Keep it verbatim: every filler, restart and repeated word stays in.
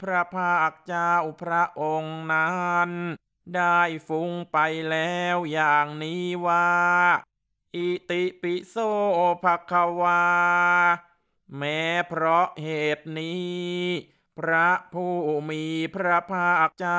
พระภาคเจ้าพระองค์นั้นได้ฟุ้งไปแล้วอย่างนี้ว่าอิติปิโสภควาแม้เพราะเหตุนี้พระผู้มีพระภาคเจ้า